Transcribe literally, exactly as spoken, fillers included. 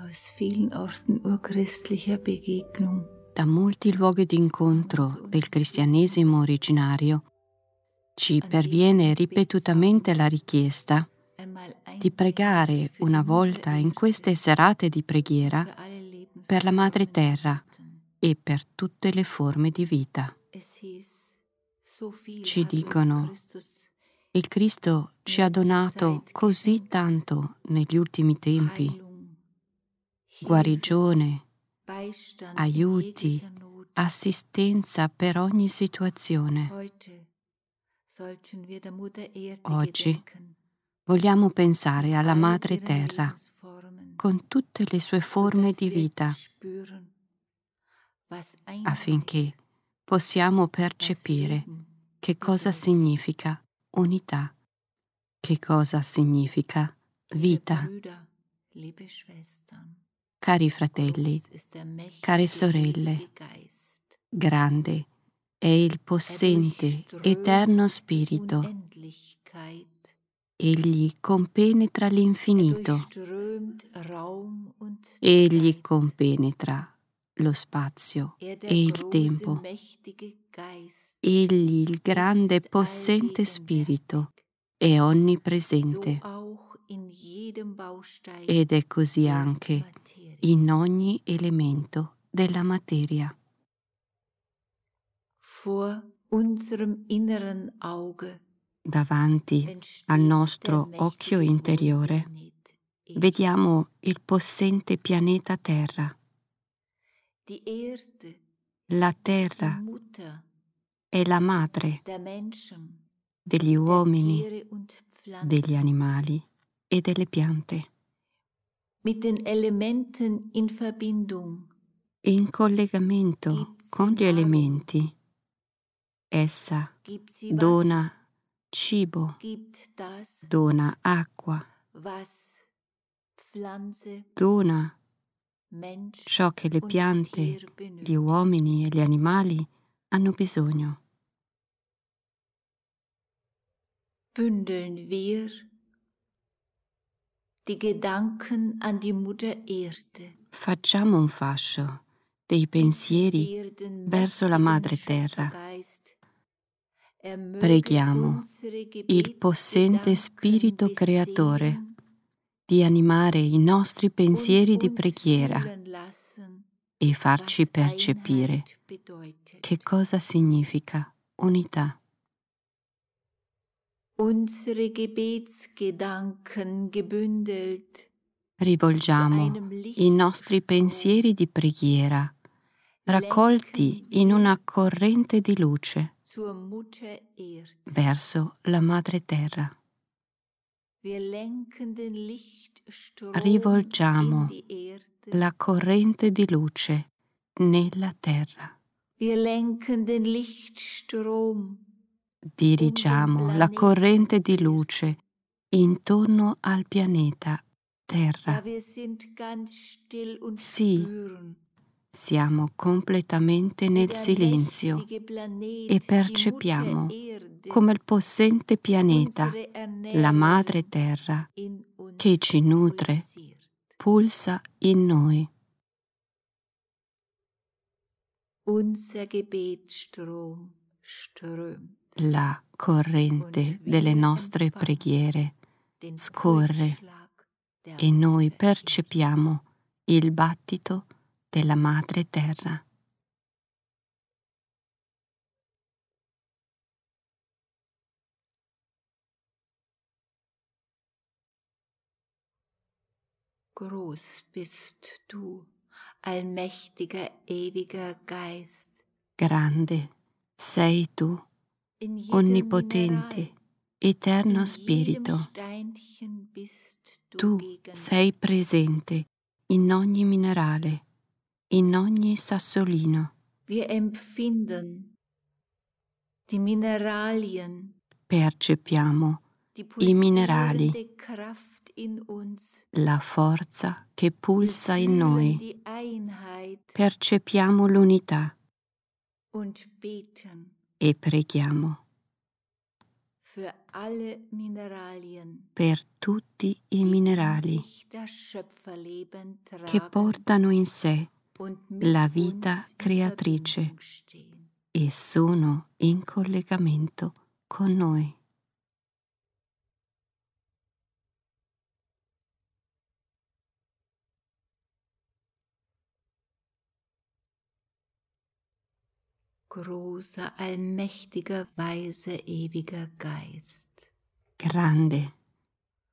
aus vielen Orten urchristlicher Begegnung, da molti luoghi d'incontro del cristianesimo originario, ci perviene ripetutamente la richiesta di pregare una volta in queste serate di preghiera per la Madre Terra e per tutte le forme di vita. Ci dicono: il Cristo ci ha donato così tanto negli ultimi tempi: guarigione, aiuti, assistenza per ogni situazione. Oggi vogliamo pensare alla Madre Terra con tutte le sue forme di vita, affinché possiamo percepire che cosa significa unità, che cosa significa vita. Cari fratelli, care sorelle, grande è il possente, eterno Spirito. Egli compenetra l'infinito. Egli compenetra lo spazio e il tempo. Egli, il grande e possente Spirito, è onnipresente. Ed è così anche in ogni elemento della materia. Davanti al nostro occhio interiore vediamo il possente pianeta Terra. La Terra è la madre degli uomini, degli animali e delle piante. In collegamento con gli elementi, essa dona cibo, dona acqua, dona ciò che le piante, gli uomini e gli animali hanno bisogno. Bündeln wir die Gedanken an die Mutter Erde. Facciamo un fascio dei pensieri verso la Madre Terra. Preghiamo il possente Spirito Creatore di animare i nostri pensieri di preghiera e farci percepire che cosa significa unità. Unsere Gebetsgedanken gebündelt. Rivolgiamo i nostri pensieri di preghiera, raccolti in una corrente di luce, verso la Madre Terra. Rivolgiamo la corrente di luce nella Terra. Dirigiamo la corrente di luce intorno al pianeta Terra. Sì, siamo completamente nel silenzio e percepiamo come il possente pianeta, la Madre Terra, che ci nutre, pulsa in noi. La corrente delle nostre preghiere scorre e noi percepiamo il battito della Madre Terra. Groß bist du, allmächtiger, ewiger Geist. Grande sei tu, onnipotente, eterno Spirito. Tu sei presente in ogni minerale, in ogni sassolino. Wir empfinden die Mineralien, percepiamo die i minerali, pulsierende Kraft in uns, la forza che pulsa wir in noi. fühlen die Einheit Percepiamo l'unità und beten e preghiamo für alle Mineralien, per tutti i die in minerali sich che portano in sé la vita creatrice e sono in collegamento con noi. Großer, allmächtiger, weiser, ewiger Geist. Grande,